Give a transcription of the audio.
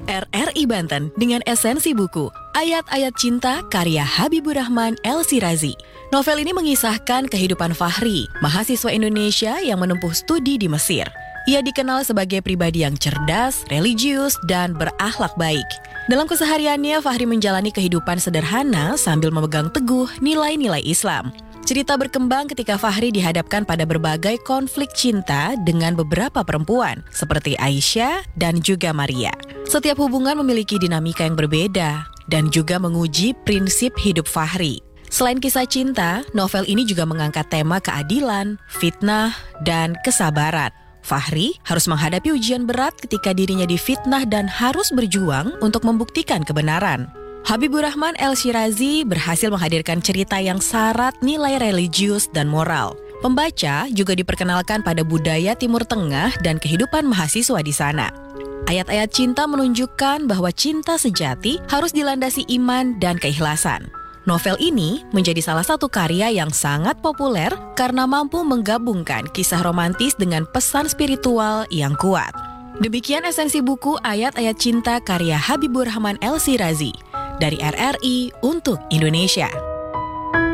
RRI Banten dengan esensi buku Ayat-Ayat Cinta karya Habibur Rahman El-Shirazi. Novel ini mengisahkan kehidupan Fahri, mahasiswa Indonesia yang menempuh studi di Mesir. Ia dikenal sebagai pribadi yang cerdas, religius, dan berakhlak baik. Dalam kesehariannya, Fahri menjalani kehidupan sederhana sambil memegang teguh nilai-nilai Islam. Cerita berkembang ketika Fahri dihadapkan pada berbagai konflik cinta dengan beberapa perempuan, seperti Aisyah dan juga Maria. Setiap hubungan memiliki dinamika yang berbeda, dan juga menguji prinsip hidup Fahri. Selain kisah cinta, novel ini juga mengangkat tema keadilan, fitnah, dan kesabaran. Fahri harus menghadapi ujian berat ketika dirinya difitnah dan harus berjuang untuk membuktikan kebenaran. Habibur Rahman El-Shirazi berhasil menghadirkan cerita yang syarat nilai religius dan moral. Pembaca juga diperkenalkan pada budaya Timur Tengah dan kehidupan mahasiswa di sana. Ayat-ayat cinta menunjukkan bahwa cinta sejati harus dilandasi iman dan keikhlasan. Novel ini menjadi salah satu karya yang sangat populer karena mampu menggabungkan kisah romantis dengan pesan spiritual yang kuat. Demikian esensi buku Ayat-Ayat Cinta karya Habibur Rahman El-Shirazi dari RRI untuk Indonesia.